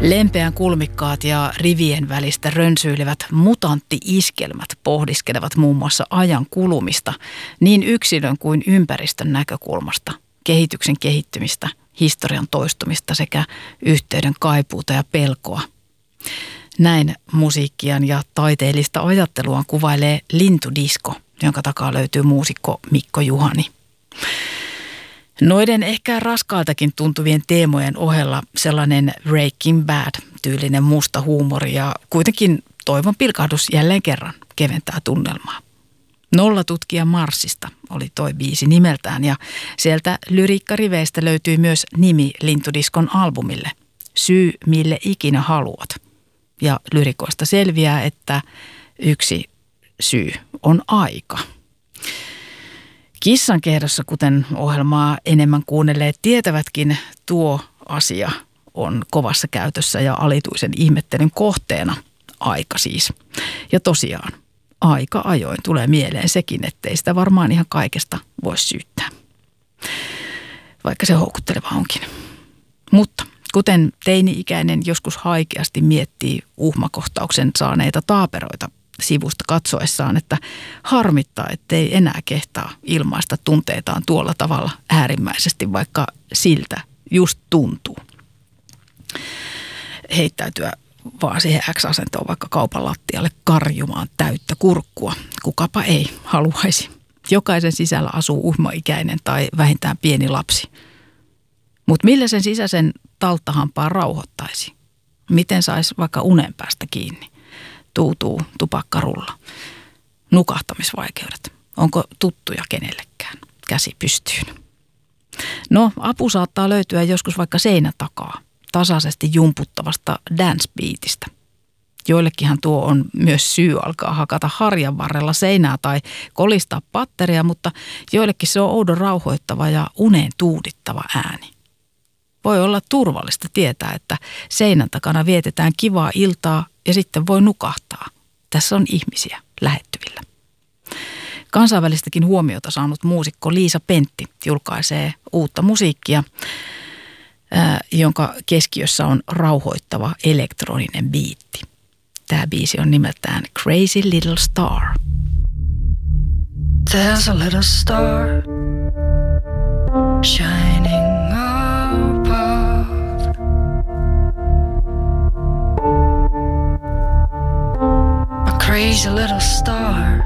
Lempeän kulmikkaat ja rivien välistä rönsyilevät mutantti-iskelmät pohdiskelevat muun muassa ajan kulumista niin yksilön kuin ympäristön näkökulmasta, kehityksen kehittymistä, historian toistumista sekä yhteyden kaipuuta ja pelkoa. Näin musiikkiaan ja taiteellista ajatteluaan kuvailee Lintudisko, jonka takaa löytyy muusikko Mikko Juhani. Noiden ehkä raskaaltakin tuntuvien teemojen ohella sellainen Breaking Bad-tyylinen musta huumori ja kuitenkin toivon pilkahdus jälleen kerran keventää tunnelmaa. Nollatutkija Marsista oli toi biisi nimeltään ja sieltä lyriikkariveistä löytyy myös nimi Lintudiskon albumille, Syy mille ikinä haluat. Ja lyrikoista selviää, että yksi syy on aika. Kissankehdossa, kuten ohjelmaa enemmän kuunnelleet tietävätkin, tuo asia on kovassa käytössä ja alituisen ihmettelyn kohteena. Aika siis. Ja tosiaan, aika ajoin tulee mieleen sekin, ettei sitä varmaan ihan kaikesta voi syyttää. Vaikka se houkutteleva onkin. Mutta kuten teini-ikäinen joskus haikeasti miettii uhmakohtauksen saaneita taaperoita sivusta katsoessaan, että harmittaa, ettei enää kehtaa ilmaista tunteitaan tuolla tavalla äärimmäisesti, vaikka siltä just tuntuu. Heittäytyä vaan siihen X-asentoon vaikka kaupan lattialle karjumaan täyttä kurkkua. Kukapa ei haluaisi. Jokaisen sisällä asuu uhmaikäinen tai vähintään pieni lapsi. Mutta millä sen sisäisen talttahampaa rauhoittaisi? Miten saisi vaikka unen päästä kiinni? Tuutuu tupakkarulla. Nukahtamisvaikeudet. Onko tuttuja kenellekään? Käsi pystyyn. No, apu saattaa löytyä joskus vaikka seinän takaa, tasaisesti jumputtavasta dance-beatistä. Joillekinhan tuo on myös syy alkaa hakata harjan varrella seinää tai kolistaa patteria, mutta joillekin se on oudon rauhoittava ja uneen tuudittava ääni. Voi olla turvallista tietää, että seinän takana vietetään kivaa iltaa ja sitten voi nukahtaa. Tässä on ihmisiä lähettyvillä. Kansainvälistäkin huomiota saanut muusikko Liisa Pentti julkaisee uutta musiikkia, jonka keskiössä on rauhoittava elektroninen biitti. Tämä biisi on nimeltään Crazy Little Star. There's a little star shining above. A crazy little star